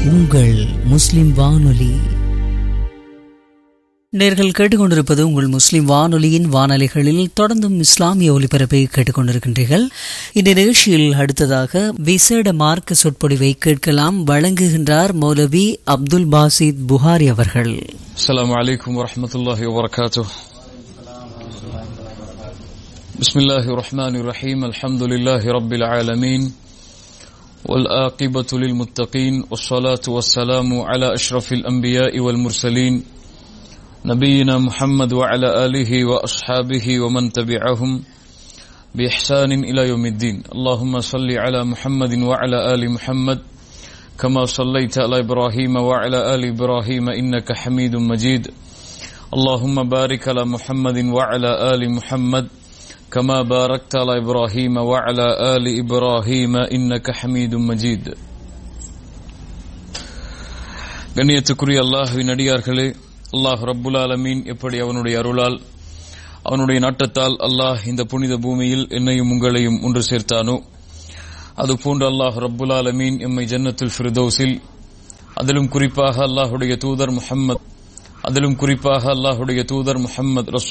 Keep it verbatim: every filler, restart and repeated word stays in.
உங்கள் முஸ்லிம் வானொலி. நேர்கள் கேட்டுக்கொண்டிருப்பது உங்கள் முஸ்லிம் வானொலியின் வானொலிகளில் தொடர்ந்தும் இஸ்லாமிய ஒலிபரப்பை கேட்டுக்கொண்டிருக்கின்றீர்கள். இந்த நிகழ்ச்சியில் அடுத்ததாக விசேட மார்க்க சொற்பொழிவை கேட்கலாம். வழங்குகின்றார் மௌலவி அப்துல் பாசித் புகாரி அவர்கள். அஸ்ஸலாமு அலைக்கும் வரஹ்மத்துல்லாஹி வபரகாத்துஹ். பிஸ்மில்லாஹிர் ரஹ்மானிர் ரஹீம். அல்ஹம்துலில்லாஹி ரப்பில் ஆலமீன். والآقبة للمتقين والصلاة والسلام على أشرف الأنبياء والمرسلين نبينا محمد وعلى آله وأصحابه ومن تبعهم بإحسان إلى يوم الدين. اللهم صل على محمد وعلى آل محمد كما صليت على إبراهيم وعلى آل إبراهيم إنك حميد مجيد. اللهم بارك على محمد وعلى آل محمد كما باركت على إبراهيم وعلى آل إبراهيم إنك حميد مجيد. கண்ணியத்துக்குரிய அல்லாஹ்வின் அடியார்களே, அல்லாஹ் ரப்புல் ஆலமீன் எப்படி அவனுடைய அருளால் அவனுடைய நாட்டத்தால் அல்லாஹ் இந்த புனித பூமியில் என்னையும் உங்களையும் ஒன்று சேர்த்தானோ, அதுபோன்று அல்லாஹ் ரப்புல் ஆலமீன் எம்மை ஜன்னத்துல் ஃபிர்தௌஸில், அதிலும் குறிப்பாக அல்லாஹுடைய தூதர் முஹம்மத் அதிலும் குறிப்பாக அல்லாஹுடைய தூதர் முஹம்மத்